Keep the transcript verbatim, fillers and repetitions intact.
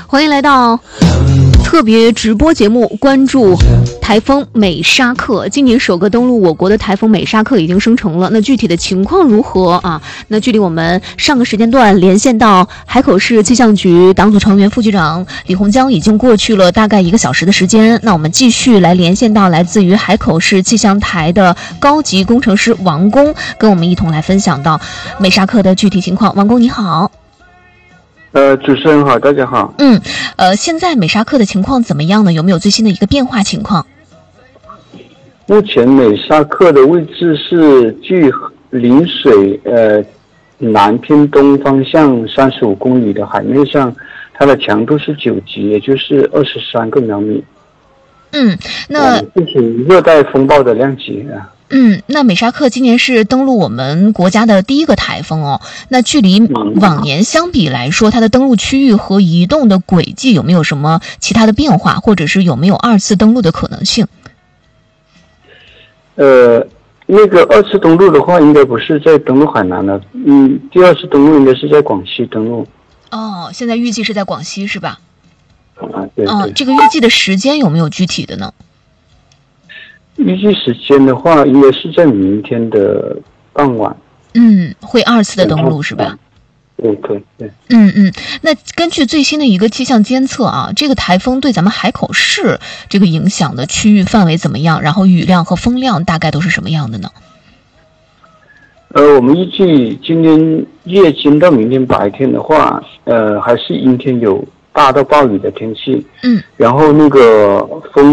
欢迎来到特别直播节目，关注台风美沙克。今年首个登陆我国的台风美沙克已经生成了，那具体的情况如何啊？那距离我们上个时间段连线到海口市气象局党组成员、副局长李洪江已经过去了大概一个小时的时间。那我们继续来连线到来自于海口市气象台的高级工程师王工，跟我们一同来分享到美沙克的具体情况。王工你好。 呃，主持人好，大家好。 嗯，呃，现在美沙克的情况怎么样呢？有没有最新的一个变化情况？ 目前美沙克的位置是距邻水呃南偏东方向三十五公里的海面上，它的强度是九级，也就是二十三个秒米。 嗯，那这是热带风暴的量级啊。 嗯，那美沙克今年是登陆我们国家的第一个台风哦。那距离往年相比来说，它的登陆区域和移动的轨迹有没有什么其他的变化，或者是有没有二次登陆的可能性？ 呃，那个二次登陆的话，应该不是在登陆海南了，嗯，第二次登陆应该是在广西登陆。 哦，现在预计是在广西是吧？ 啊，对对。 哦，这个预计的时间有没有具体的呢？ 预计时间的话，应该是在明天的傍晚。 嗯，会二次的登陆是吧？ 对对对。 嗯嗯，那根据最新的一个气象监测啊，这个台风对咱们海口市这个影响的区域范围怎么样？然后雨量和风量大概都是什么样的呢？ 呃，我们预计今天夜间到明天白天的话，呃，还是阴天有大到暴雨的天气。 嗯， 然后那个风